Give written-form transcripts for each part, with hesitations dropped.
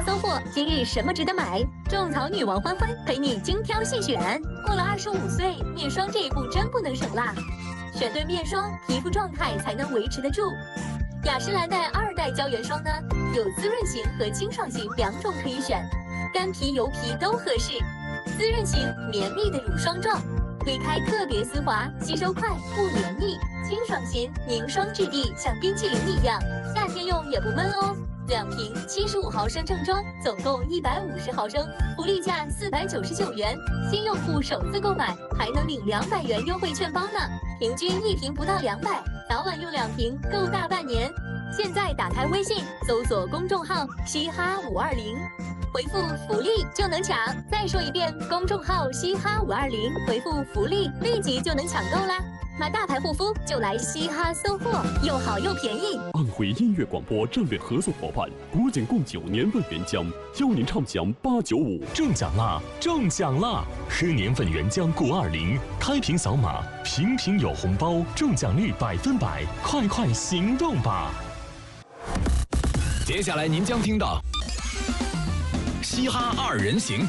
搜货，今日什么值得买？种草女王欢欢陪你精挑细选。过了25岁，面霜这一步真不能省啦！选对面霜，皮肤状态才能维持得住。雅诗兰黛2代胶原霜呢，有滋润型和清爽型2种可以选，干皮油皮都合适。滋润型绵密的乳霜状，推开特别丝滑，吸收快不黏腻；清爽型凝霜质地像冰淇淋一样，夏天用也不闷哦。2瓶75毫升正装，总共150毫升，福利价499元。新用户首次购买还能领200元优惠券包呢，平均1瓶不到200，早晚用2瓶够大半年。现在打开微信，搜索公众号“嘻哈520”，回复福利就能抢。再说一遍，公众号“嘻哈520”，回复福利，立即就能抢购啦！买大牌护肤就来嘻哈搜货，又好又便宜。 安徽音乐广播战略合作伙伴国景贡酒年份原浆，邀您畅享895。 中奖啦！中奖啦！喝年份原浆520，开瓶扫码，瓶瓶有红包，中奖率100%，快快行动吧！ 接下来您将听到嘻哈2人行。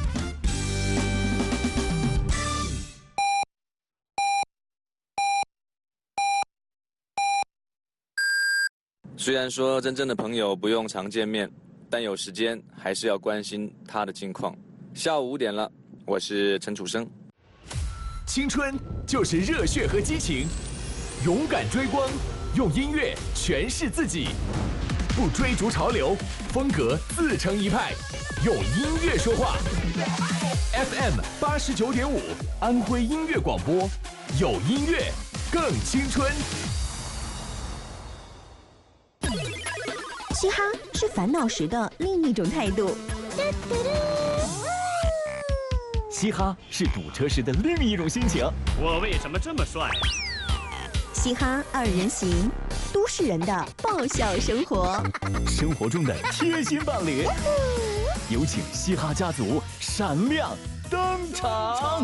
虽然说真正的朋友不用常见面，但有时间还是要关心他的近况。下午5点了，我是陈楚生。 青春就是热血和激情，勇敢追光，用音乐诠释自己，不追逐潮流，风格自成一派，用音乐说话。FM 89.5，安徽音乐广播，有音乐更青春。 嘻哈是烦恼时的另一种态度， 嘻哈是堵车时的另一种心情。 我为什么这么帅？ 嘻哈2人行，都市人的爆笑生活， 生活中的贴心伴侣。有请嘻哈家族闪亮登场。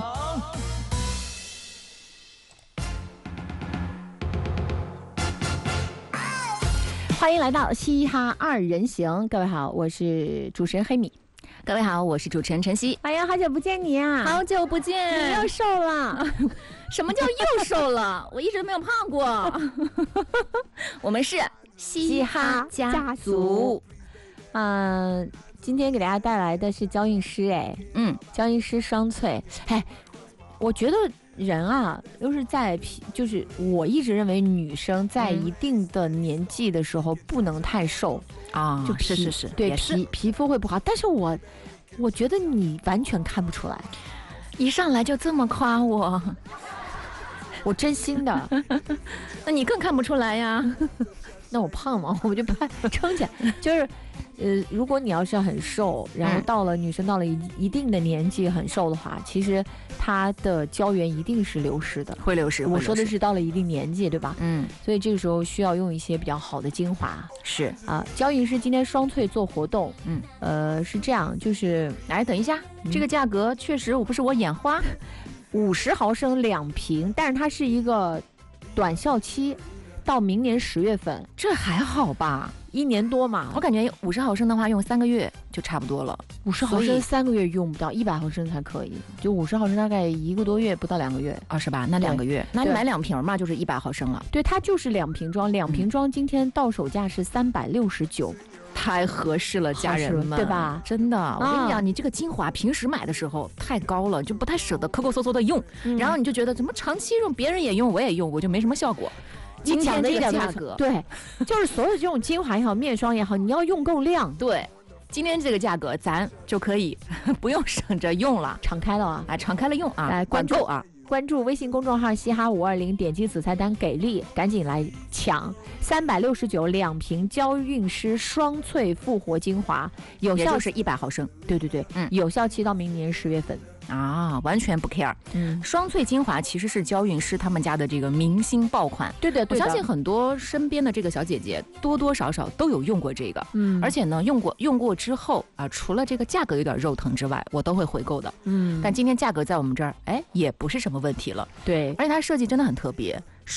欢迎来到嘻哈2人行，各位好，我是主持人黑米。 各位好，我是主持人晨曦。 哎呀，好久不见你啊！ 好久不见， 你又瘦了。 什么叫又瘦了？我一直没有胖过。我们是嘻哈家族。 今天给大家带来的是娇韵诗，娇韵诗双萃。我觉得人啊，都是就是我一直认为女生在一定的年纪的时候不能太瘦啊，是， 对，皮肤会不好。但是我觉得你完全看不出来， 一上来就这么夸我， 我真心的。 那你更看不出来呀。 那我胖吗？我就怕撑起来。就是，如果你要是很瘦，然后女生到了一定的年纪很瘦的话，其实她的胶原一定是流失的， 会流失。 我说的是到了一定年纪，对吧？所以这个时候需要用一些比较好的精华。 是啊， 娇韵诗今天双萃做活动，是这样，就是等一下，这个价格确实不是我眼花 ，50毫升2瓶，但是它是一个短效期。到明年10月份， 这还好吧 ？1年多嘛。 我感觉50毫升的话，用3个月就差不多了。 50毫升3个月用不到，100毫升才可以。就50毫升大概1个多月，不到2个月啊，是吧？那2个月，那你买2瓶嘛，就是100毫升了。 对，它就是2瓶装，2瓶装今天到手价是369。 太合适了，家人们， 对吧？ 真的，我跟你讲，你这个精华平时买的时候太高了，就不太舍得抠抠搜搜的用，然后你就觉得怎么长期用，别人也用，我也用，我就没什么效果。今天这个价格， 对，就是所有这种精华也好，面霜也好，你要用够量。 对，今天这个价格，咱就可以不用省着用了， 敞开了啊， 敞开了用啊， 来关注啊。关注微信公众号嘻哈520，点击子菜单给力，赶紧来抢369 2瓶娇韵诗双萃复活精华，有效是100毫升。 对，有效期到明年10月份。 啊，完全不 care。双萃精华其实是娇韵诗他们家的这个明星爆款。 对的， 我相信很多身边的这个小姐姐多多少少都有用过这个。而且呢，用过之后啊，除了这个价格有点肉疼之外，我都会回购的。但今天价格在我们这儿，也不是什么问题了。 对， 而且它设计真的很特别。